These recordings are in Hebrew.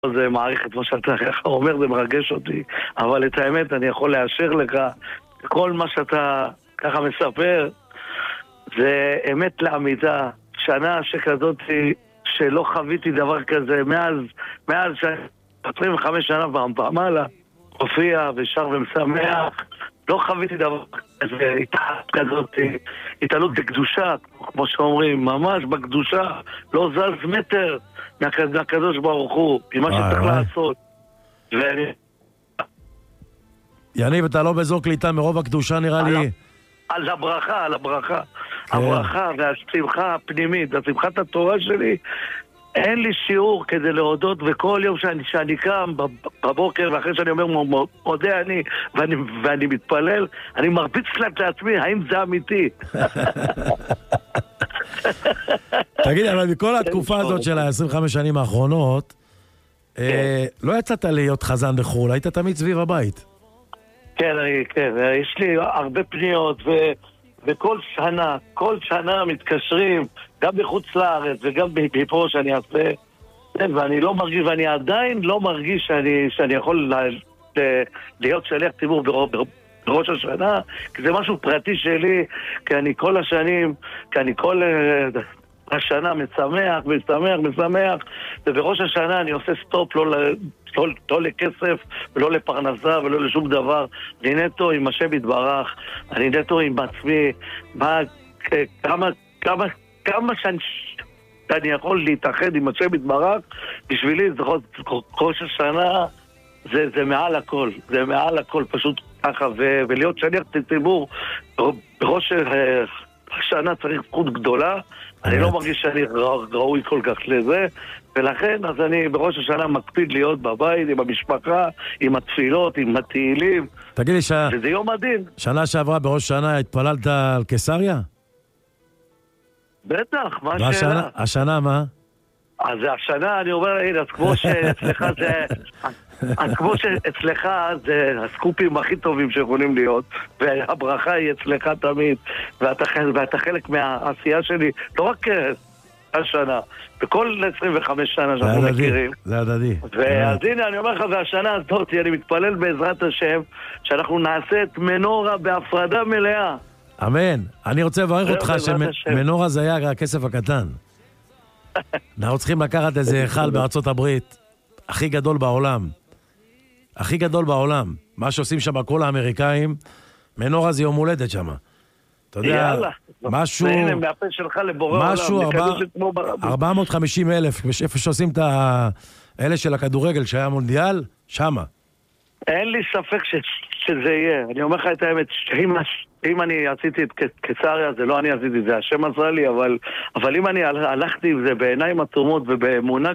זה מעריך את מה שאתה אומר, זה מרגש אותי, אבל את האמת אני יכול לאשר לך, כל מה שאתה ככה מספר זה אמת לאמיתה. שנה שכזאת שלא חוויתי דבר כזה מאז 25 שנה במעלה הופיע ושר ומשמח, לא חוויתי דבר כזה, כזאת התעלות בקדושה, כמו שאומרים, ממש בקדושה, לא זז מטר מהקדוש ברוך הוא, עם מה שצריך לעשות. יניב, אתה לא באזור קליטה מרוב הקדושה נראה לי. על הברכה, על הברכה. הברכה והשמחה הפנימית, השמחת התורה שלי, אין לי שיעור כדי להודות, וכל יום שאני קם בבוקר, ואחרי שאני אומר מודה אני, ואני מתפלל, אני מרביץ לעצמי, האם זה אמיתי? תגיד, אבל מכל התקופה הזאת של ה-25 שנים האחרונות, לא יצאת להיות חזן בחו"ל, היית תמיד סביב הבית. כן, יש לי הרבה פניות, וכל שנה מתקשרים, גם בחוץ לארץ וגם בפה שאני אעשה, ואני לא מרגיש, ואני עדיין לא מרגיש שאני יכול להיות שליח ציבור בראש השנה, כי זה משהו פרטי שלי, כי אני כל השנה משמח, ובראש השנה אני עושה סטופ, לא לכסף, ולא לפרנסה, ולא לשום דבר. אני נטו עם השם יתברך, אני נטו עם עצמי, כמה שאני יכול להתאחד עם השם יתברך, בשבילי ראש השנה זה מעל הכל, זה מעל הכל פשוט ככה, ולהיות שליח ציבור בראש השנה צריך זכות גדולה. אני לא מרגיש שאני ראוי כל כך לזה, ולכן אז אני בראש השנה מקפיד להיות בבית, עם המשפחה, עם התפילות, עם התהילים. תגיד לי, שזה יום הדין. שנה שעברה בראש שנה התפללת על קיסריה? בטח, מה השאלה? השנה מה? אז השנה אני אומר, הנה, אז כמו שאצלך זה הסקופים הכי טובים שיכולים להיות, והברכה היא אצלך תמיד, ואתה חלק מהעשייה שלי, לא רק השנה, בכל 25 שנה שאנחנו מכירים. זה הדדי. ואז הנה, אני אומר לך, והשנה הזאת, אני מתפלל בעזרת השם, שאנחנו נעשה את מנורה בהפרדה מלאה. אמן. אני רוצה לברך אותך שמנורה זה היה הכסף הקטן. אנחנו צריכים לקחת איזה היכל בארצות הברית, הכי גדול בעולם. הכי גדול בעולם. מה שעושים שם כל האמריקאים, מנורה זה יום הולדת שם. אתה יודע, משהו... והנה, מהפה שלך לבורא עולם. משהו 450,000, איפה שעושים את האלה של הכדורגל שהיה מונדיאל, שמה. אין לי ספק שזה יהיה. אני אומר לך את האמת, אם אני עשיתי את קיסריה, זה לא אני עשיתי את זה, השם עזרה לי, אבל אם אני הלכתי עם זה בעיניים עצומות ובאמונה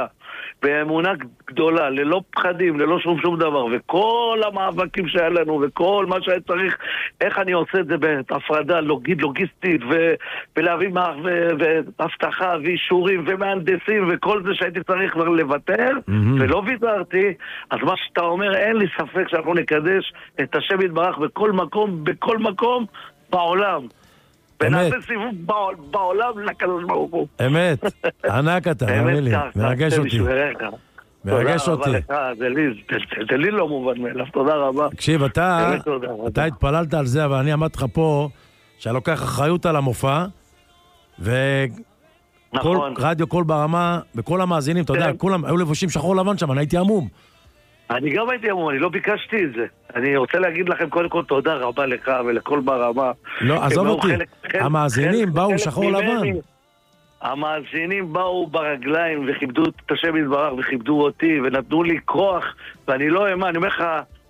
גדולה, ללא פחדים, ללא שום דבר, וכל המאבקים שהיה לנו, וכל מה שהיה צריך, איך אני עושה את זה בהפרדה לוגיסטית, ולהביא והבטחה, ואישורים, ומהנדסים, וכל זה שהייתי צריך לוותר, ולא ויתרתי, אז מה שאתה אומר, אין לי ספק שאנחנו נקדש את השם יתברך בכל מקום בעולם. ונעשה סיבוב בעולם לקדוש ברוך הוא. אמת, ענק אתה, האמין לי, מרגש אותי. מרגש אותי. זה לי לא מובן מאליו, תודה רבה. תקשיב, אתה התפללת על זה, אבל אני אמרתי לך פה, שאני לוקח אחריות על המופע, ורדיו קול ברמה, וכל המאזינים, אתה יודע, כולם היו לבושים שחור לבן שם, אני הייתי עמום. אני גם הייתי אמור, אני לא ביקשתי את זה. אני רוצה להגיד לכם קודם כל תודה רבה לך ולכל ברמה. לא, עזוב אותי, המאזינים באו שחור לבן. המאזינים באו ברגליים וכיבדו את השם יתברך וכיבדו אותי ונתנו לי כוח, ואני לא האמין, אני אומר לך,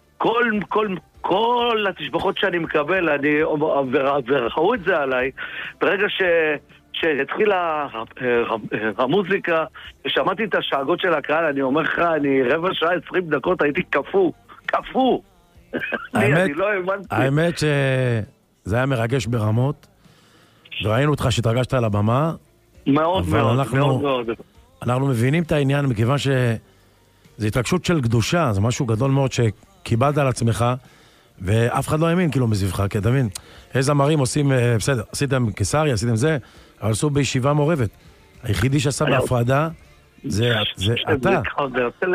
כל התשבחות שאני מקבל, וראו את זה עליי, ברגע שהתחילה המוזיקה, ושמעתי את השאגות של הקהל, אני אומר לך, אני רבע שעה, 20 דקות, הייתי קפוא. אני לא הבנתי. האמת שזה היה מרגש ברמות, וראינו אותך שהתרגשת על הבמה. מאוד מאוד. אנחנו מבינים את העניין, מכיוון שזה התרגשות של קדושה, זה משהו גדול מאוד שקיבלת על עצמך, ואף אחד לא האמין כאילו מסביבך, כי אתה מבין, איזה זמרים עושים, בסדר, עשיתם קיסריה, עשיתם זה, אבל עשו בישיבה מעורבת. היחידי שעשה בהפרדה, זה אתה. אני רוצה